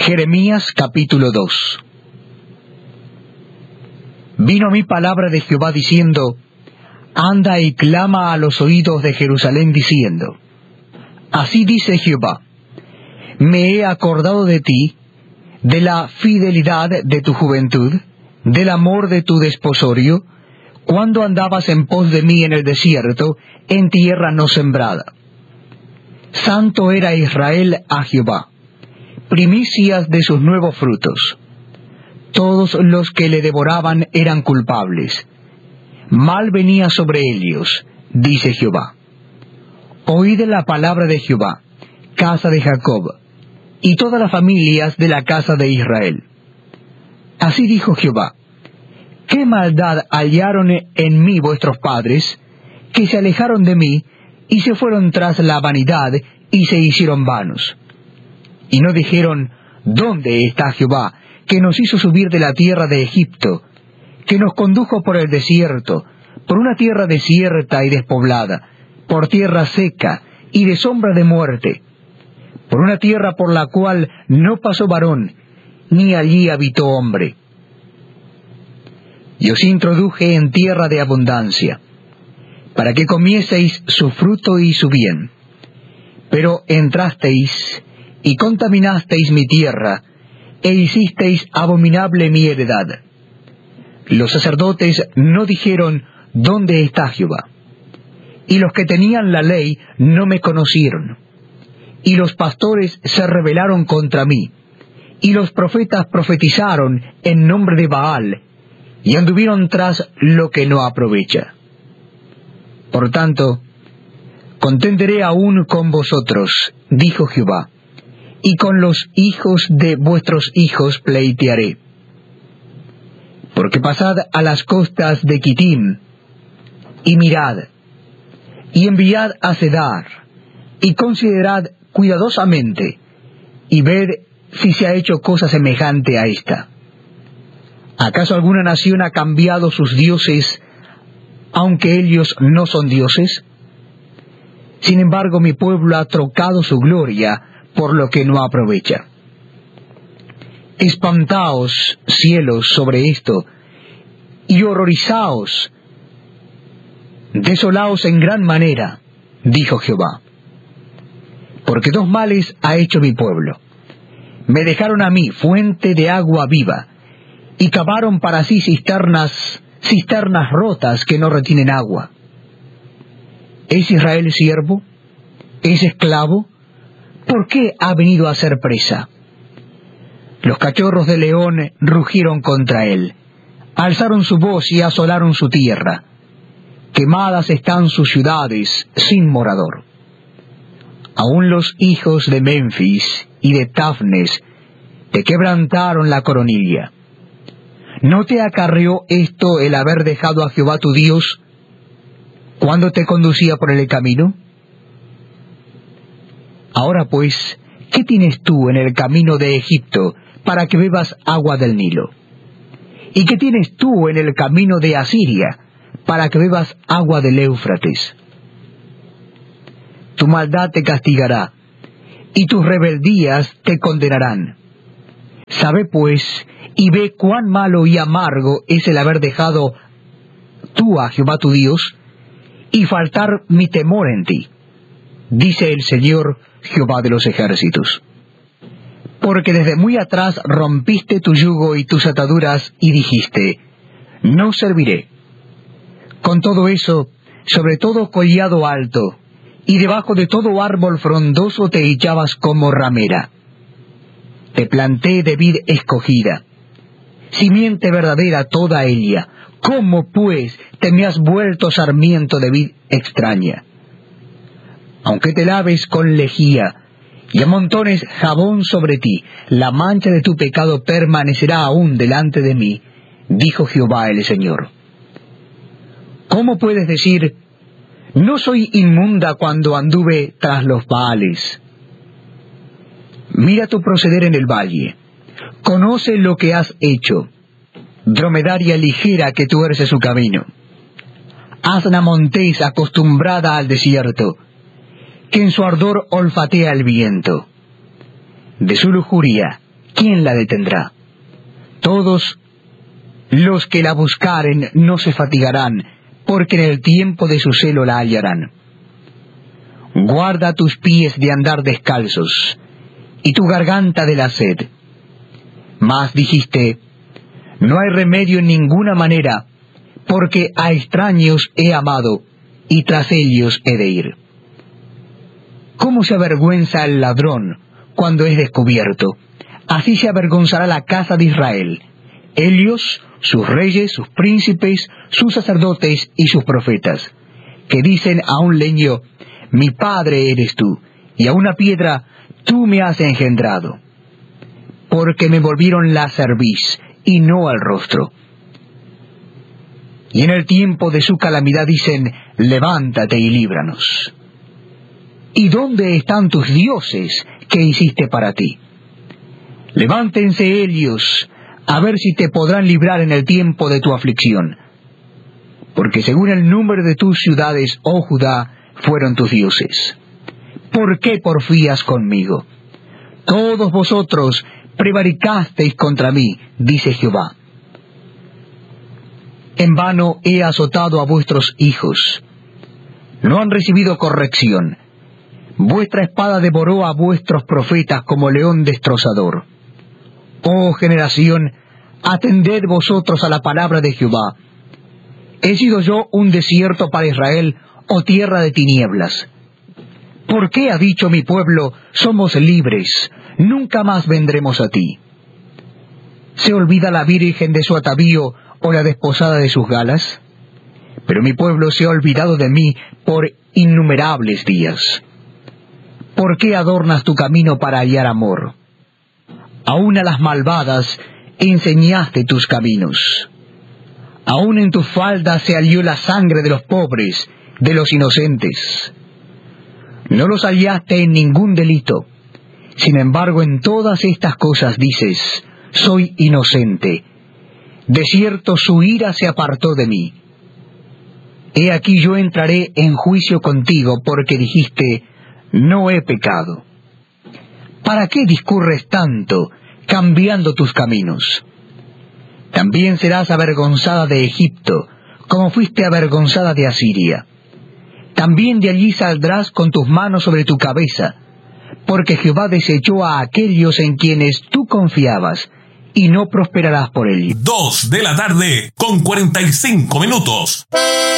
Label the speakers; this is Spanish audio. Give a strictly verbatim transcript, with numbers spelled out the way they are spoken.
Speaker 1: Jeremías capítulo dos. Vino a mí palabra de Jehová diciendo: Anda y clama a los oídos de Jerusalén diciendo: Así dice Jehová, me he acordado de ti, de la fidelidad de tu juventud, del amor de tu desposorio, cuando andabas en pos de mí en el desierto, en tierra no sembrada. Santo era Israel a Jehová, primicias de sus nuevos frutos. Todos los que le devoraban eran culpables. Mal venía sobre ellos, dice Jehová. Oíd la palabra de Jehová, casa de Jacob, y todas las familias de la casa de Israel. Así dijo Jehová: ¿Qué maldad hallaron en mí vuestros padres, que se alejaron de mí, y se fueron tras la vanidad, y se hicieron vanos? Y no dijeron: ¿Dónde está Jehová, que nos hizo subir de la tierra de Egipto, que nos condujo por el desierto, por una tierra desierta y despoblada, por tierra seca y de sombra de muerte, por una tierra por la cual no pasó varón, ni allí habitó hombre? Y os introduje en tierra de abundancia, para que comieseis su fruto y su bien. Pero entrasteis y contaminasteis mi tierra, e hicisteis abominable mi heredad. Los sacerdotes no dijeron: ¿Dónde está Jehová? Y los que tenían la ley no me conocieron. Y los pastores se rebelaron contra mí, y los profetas profetizaron en nombre de Baal, y anduvieron tras lo que no aprovecha. Por tanto, contenderé aún con vosotros, dijo Jehová, y con los hijos de vuestros hijos pleitearé. Porque pasad a las costas de Quitim, y mirad, y enviad a Cedar, y considerad cuidadosamente, y ved si se ha hecho cosa semejante a esta. ¿Acaso alguna nación ha cambiado sus dioses, aunque ellos no son dioses? Sin embargo, mi pueblo ha trocado su gloria por lo que no aprovecha. Espantaos, cielos, sobre esto, y horrorizaos, desolaos en gran manera, dijo Jehová. Porque dos males ha hecho mi pueblo. Me dejaron a mí fuente de agua viva, y cavaron para sí cisternas, cisternas rotas que no retienen agua. ¿Es Israel siervo? ¿Es esclavo? ¿Por qué ha venido a ser presa? Los cachorros de león rugieron contra él, alzaron su voz y asolaron su tierra. Quemadas están sus ciudades sin morador. Aún los hijos de Memphis y de Tafnes te quebrantaron la coronilla. ¿No te acarreó esto el haber dejado a Jehová tu Dios cuando te conducía por el camino? Ahora pues, ¿qué tienes tú en el camino de Egipto para que bebas agua del Nilo? ¿Y qué tienes tú en el camino de Asiria para que bebas agua del Éufrates? Tu maldad te castigará, y tus rebeldías te condenarán. Sabe pues, y ve cuán malo y amargo es el haber dejado tú a Jehová tu Dios, y faltar mi temor en ti, dice el Señor Jehová de los ejércitos. Porque desde muy atrás rompiste tu yugo y tus ataduras, y dijiste: no serviré. Con todo eso, sobre todo collado alto, y debajo de todo árbol frondoso te echabas como ramera. Te planté de vid escogida, simiente verdadera toda ella. ¿Cómo pues te me has vuelto sarmiento de vid extraña? Aunque te laves con lejía y amontones jabón sobre ti, la mancha de tu pecado permanecerá aún delante de mí, dijo Jehová el Señor. ¿Cómo puedes decir: no soy inmunda cuando anduve tras los Baales? Mira tu proceder en el valle, conoce lo que has hecho, dromedaria ligera que tuerce su camino. Asna montés acostumbrada al desierto, que en su ardor olfatea el viento. De su lujuria ¿quién la detendrá? Todos los que la buscaren no se fatigarán, porque en el tiempo de su celo la hallarán. Guarda tus pies de andar descalzos, y tu garganta de la sed. Mas dijiste, no hay remedio en ninguna manera, porque a extraños he amado, y tras ellos he de ir. ¿Cómo se avergüenza el ladrón cuando es descubierto? Así se avergonzará la casa de Israel, ellos, sus reyes, sus príncipes, sus sacerdotes y sus profetas, que dicen a un leño, mi padre eres tú, y a una piedra, tú me has engendrado. Porque me volvieron la cerviz, y no al rostro. Y en el tiempo de su calamidad dicen, levántate y líbranos. ¿Y dónde están tus dioses que hiciste para ti? Levántense ellos, a ver si te podrán librar en el tiempo de tu aflicción. Porque según el número de tus ciudades, oh Judá, fueron tus dioses. ¿Por qué porfías conmigo? Todos vosotros prevaricasteis contra mí, dice Jehová. En vano he azotado a vuestros hijos. No han recibido corrección. Vuestra espada devoró a vuestros profetas como león destrozador. Oh generación, atended vosotros a la palabra de Jehová. ¿He sido yo un desierto para Israel, o tierra de tinieblas? ¿Por qué ha dicho mi pueblo, somos libres, nunca más vendremos a ti? ¿Se olvida la virgen de su atavío, o la desposada de sus galas? Pero mi pueblo se ha olvidado de mí por innumerables días. ¿Por qué adornas tu camino para hallar amor? Aún a las malvadas enseñaste tus caminos. Aún en tus faldas se halló la sangre de los pobres, de los inocentes. No los hallaste en ningún delito. Sin embargo, en todas estas cosas dices, soy inocente. De cierto su ira se apartó de mí. He aquí yo entraré en juicio contigo, porque dijiste, no he pecado. ¿Para qué discurres tanto, cambiando tus caminos? También serás avergonzada de Egipto, como fuiste avergonzada de Asiria. También de allí saldrás con tus manos sobre tu cabeza, porque Jehová desechó a aquellos en quienes tú confiabas, y no prosperarás por ello.
Speaker 2: Dos de la tarde, con cuarenta y cinco minutos.